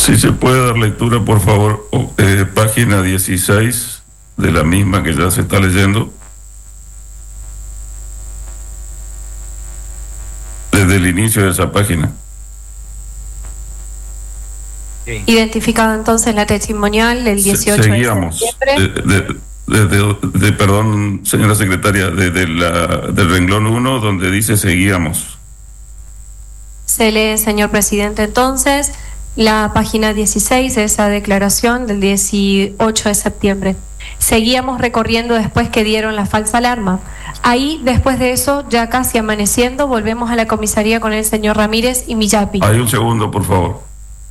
Si se puede dar lectura, por favor, página 16 de la misma que ya se está leyendo. Desde el inicio de esa página. Sí. Identificado entonces la testimonial del 18 Seguíamos. de septiembre. Perdón, señora secretaria, del renglón 1, donde dice seguíamos. Se lee, señor presidente, entonces, la página 16 de esa declaración del 18 de septiembre. Seguíamos recorriendo después que dieron la falsa alarma. Ahí, después de eso, ya casi amaneciendo, volvemos a la comisaría con el señor Ramírez y Millapi. Hay un segundo, por favor.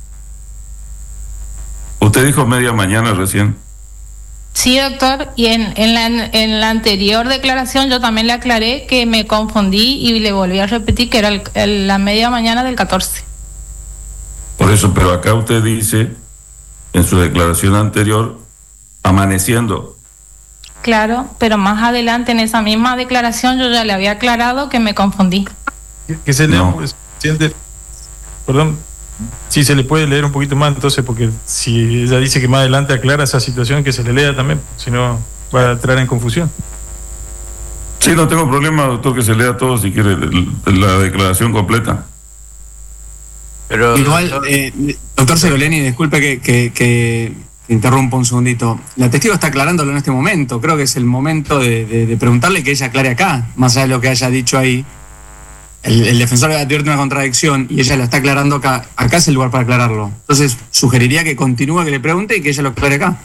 Usted dijo media mañana recién. Sí, doctor, y en la anterior declaración yo también le aclaré que me confundí y le volví a repetir que era la media mañana del 14. Por eso, pero acá usted dice, en su declaración anterior, amaneciendo. Claro, pero más adelante en esa misma declaración yo ya le había aclarado que me confundí. Que se lea, No. presidente, perdón, si se le puede leer un poquito más, entonces, porque si ella dice que más adelante aclara esa situación, que se le lea también, si no va a entrar en confusión. Sí, no tengo problema, doctor, que se lea todo si quiere la declaración completa. Pero Igual, doctor Ceroleni, disculpe que interrumpa un segundito. La testigo está aclarándolo en este momento. Creo que es el momento de preguntarle que ella aclare acá, más allá de lo que haya dicho ahí. El defensor va a advierte una contradicción y ella la está aclarando acá. Acá es el lugar para aclararlo. Entonces, sugeriría que continúe, que le pregunte y que ella lo aclare acá.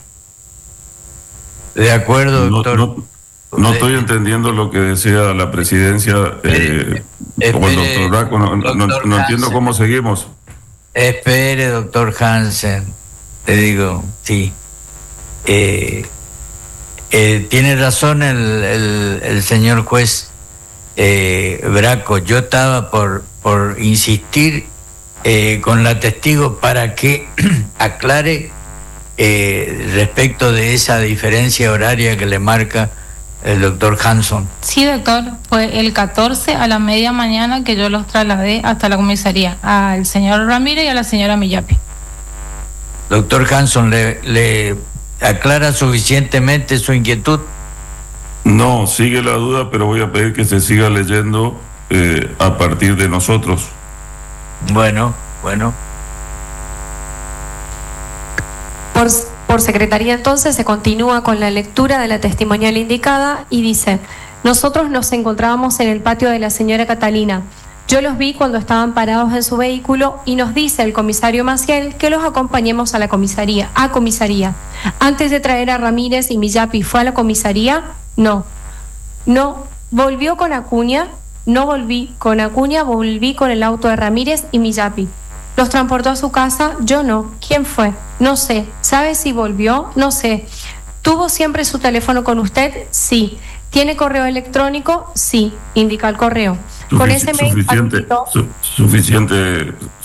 de acuerdo, doctor. No estoy entendiendo lo que desea la presidencia. Como el doctor Braco, no entiendo cómo seguimos. Espere, doctor Hansen, te digo, sí. Tiene razón el señor juez Braco. Yo estaba por insistir con la testigo para que aclare respecto de esa diferencia horaria que le marca el doctor Hanson. Sí, doctor, fue el 14 a la media mañana que yo los trasladé hasta la comisaría, al señor Ramírez y a la señora Millapi. Doctor Hanson, ¿le aclara suficientemente su inquietud? No, sigue la duda, pero voy a pedir que se siga leyendo a partir de nosotros. Bueno. Por secretaría entonces se continúa con la lectura de la testimonial indicada y dice: nosotros nos encontrábamos en el patio de la señora Catalina. Yo los vi cuando estaban parados en su vehículo y nos dice el comisario Maciel que los acompañemos a la comisaría. Antes de traer a Ramírez y Millapi, ¿fue a la comisaría? No. ¿Volvió con Acuña? No volví con Acuña, volví con el auto de Ramírez y Millapi. ¿Los transportó a su casa? Yo no. ¿Quién fue? No sé. ¿Sabe si volvió? No sé. ¿Tuvo siempre su teléfono con usted? Sí. ¿Tiene correo electrónico? Sí. Indica el correo. Con ese mail Suficiente.